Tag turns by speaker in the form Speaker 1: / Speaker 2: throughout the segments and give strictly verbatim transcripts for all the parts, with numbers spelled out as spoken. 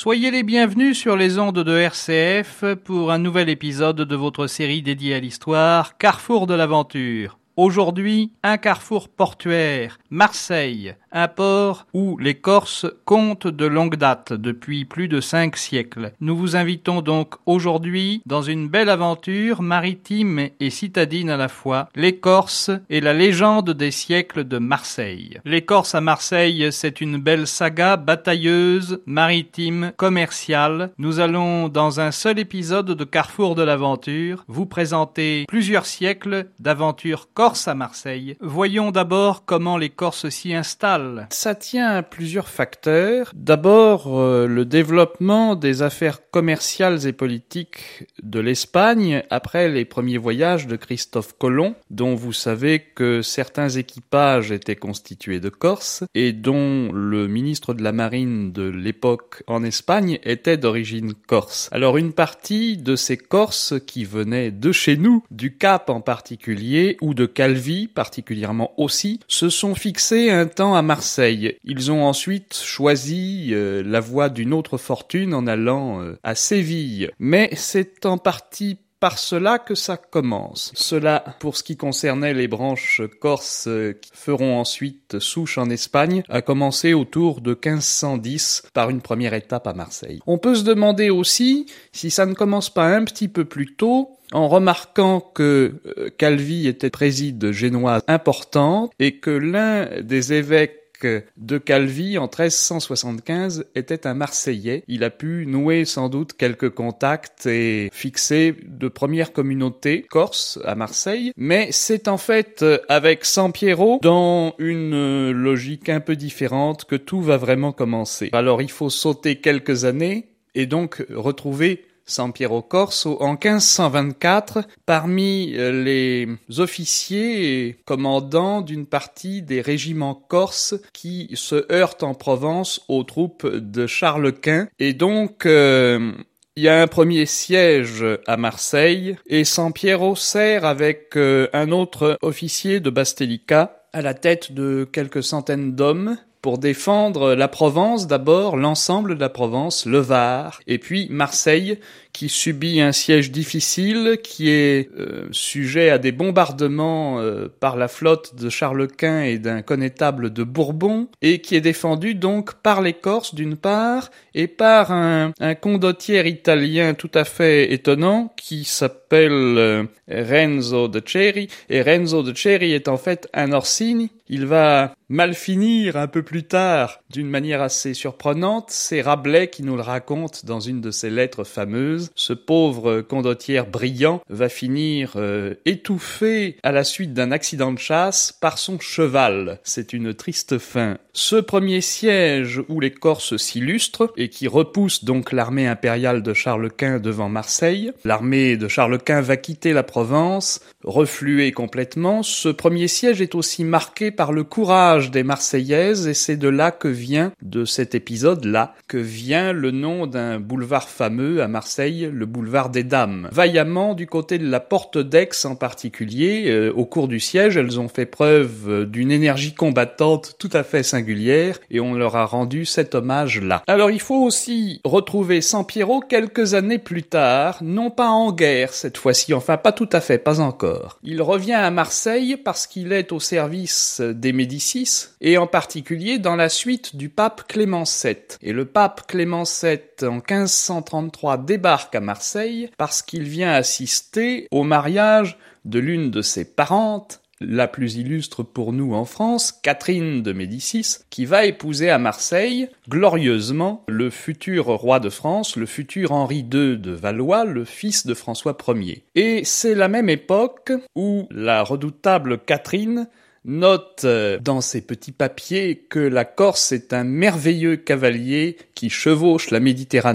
Speaker 1: Soyez les bienvenus sur les ondes de R C F pour un nouvel épisode de votre série dédiée à l'histoire, Carrefour de l'aventure. Aujourd'hui, un carrefour portuaire, Marseille, un port où les Corses comptent de longue date, depuis plus de cinq siècles. Nous vous invitons donc aujourd'hui dans une belle aventure maritime et citadine à la fois, les Corses et la légende des siècles de Marseille. Les Corses à Marseille, c'est une belle saga batailleuse, maritime, commerciale. Nous allons, dans un seul épisode de Carrefour de l'aventure, vous présenter plusieurs siècles d'aventures corses à Marseille. Voyons d'abord comment les Corses s'y installent. Ça tient à plusieurs facteurs. D'abord, euh, le développement des affaires commerciales et politiques de l'Espagne après les premiers voyages de Christophe Colomb, dont vous savez que certains équipages étaient constitués de Corses et dont le ministre de la Marine de l'époque en Espagne était d'origine corse. Alors une partie de ces Corses qui venaient de chez nous, du Cap en particulier, ou de Calvi particulièrement aussi, se sont fixés un temps à Marseille. Ils ont ensuite choisi euh, la voie d'une autre fortune en allant euh, à Séville. Mais c'est en partie par cela que ça commence. Cela, pour ce qui concernait les branches corses euh, qui feront ensuite souche en Espagne, a commencé autour de quinze cent dix par une première étape à Marseille. On peut se demander aussi si ça ne commence pas un petit peu plus tôt, en remarquant que euh, Calvi était préside génoise importante et que l'un des évêques de Calvi en treize cent soixante-quinze était un Marseillais. Il a pu nouer sans doute quelques contacts et fixer de premières communautés corses à Marseille. Mais c'est en fait avec Sampiero, dans une logique un peu différente, que tout va vraiment commencer. Alors il faut sauter quelques années et donc retrouver Sampiero Corso en quinze cent vingt-quatre parmi les officiers et commandants d'une partie des régiments corses qui se heurtent en Provence aux troupes de Charles Quint. Et donc euh, il y a un premier siège à Marseille et Sampiero sert avec euh, un autre officier de Bastelica à la tête de quelques centaines d'hommes pour défendre la Provence d'abord, l'ensemble de la Provence, le Var, et puis Marseille, qui subit un siège difficile, qui est euh, sujet à des bombardements euh, par la flotte de Charles Quint et d'un connétable de Bourbon, et qui est défendu donc par les Corses d'une part, et par un, un condottiere italien tout à fait étonnant, qui s'appelle euh, Renzo de Ceri, et Renzo de Ceri est en fait un Orsini. Il va mal finir un peu plus tard, d'une manière assez surprenante. C'est Rabelais qui nous le raconte dans une de ses lettres fameuses. Ce pauvre condottiere brillant va finir euh, étouffé à la suite d'un accident de chasse par son cheval. C'est une triste fin. Ce premier siège où les Corses s'illustrent et qui repousse donc l'armée impériale de Charles Quint devant Marseille. L'armée de Charles Quint va quitter la Provence, refluée complètement. Ce premier siège est aussi marqué par le courage des Marseillaises et c'est de là que vient, de cet épisode-là, que vient le nom d'un boulevard fameux à Marseille, le boulevard des Dames. Vaillamment, du côté de la porte d'Aix en particulier, euh, au cours du siège, elles ont fait preuve d'une énergie combattante tout à fait singulière et on leur a rendu cet hommage-là. Alors il faut aussi retrouver Sampiero quelques années plus tard, non pas en guerre cette fois-ci, enfin pas tout à fait, pas encore. Il revient à Marseille parce qu'il est au service des Médicis et en particulier dans la suite du pape Clément sept. Et le pape Clément sept en quinze cent trente-trois débarque à Marseille parce qu'il vient assister au mariage de l'une de ses parentes, la plus illustre pour nous en France, Catherine de Médicis, qui va épouser à Marseille, glorieusement, le futur roi de France, le futur Henri deux de Valois, le fils de François Ier. Et c'est la même époque où la redoutable Catherine note dans ses petits papiers que la Corse est un merveilleux cavalier qui chevauche la Méditerranée.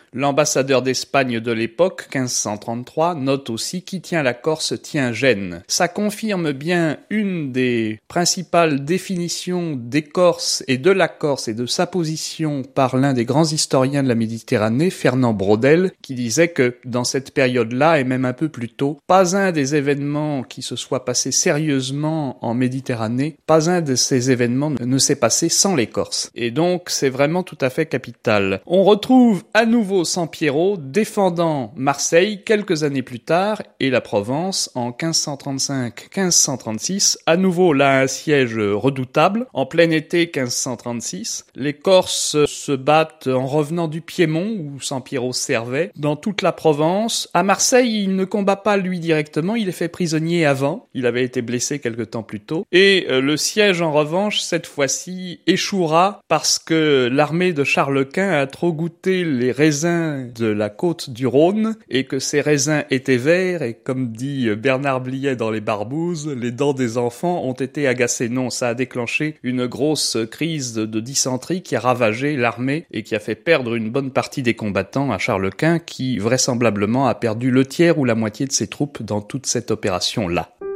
Speaker 1: L'ambassadeur d'Espagne de l'époque, quinze cent trente-trois, note aussi « Qui tient la Corse tient Gênes ». Ça confirme bien une des principales définitions des Corses et de la Corse et de sa position par l'un des grands historiens de la Méditerranée, Fernand Braudel, qui disait que dans cette période-là, et même un peu plus tôt, pas un des événements qui se soient passés sérieusement en Méditerranée, pas un de ces événements ne s'est passé sans les Corses. Et donc, c'est vraiment tout à fait capital. On retrouve à nouveau Sampiero défendant Marseille quelques années plus tard et la Provence en quinze cent trente-cinq quinze cent trente-six. À nouveau, là, un siège redoutable. En plein été quinze cent trente-six, les Corses se battent en revenant du Piémont où Sampiero servait dans toute la Provence. À Marseille, il ne combat pas lui directement, il est fait prisonnier avant. Il avait été blessé quelque temps plus tôt. Et euh, le siège, en revanche, cette fois-ci, échouera parce que l'armée de Charles Quint a trop goûté les raisins de la côte du Rhône et que ces raisins étaient verts et comme dit Bernard Bliet dans Les Barbouzes, les dents des enfants ont été agacées. Non, ça a déclenché une grosse crise de, de dysenterie qui a ravagé l'armée et qui a fait perdre une bonne partie des combattants à Charles Quint qui vraisemblablement a perdu le tiers ou la moitié de ses troupes dans toute cette opération-là.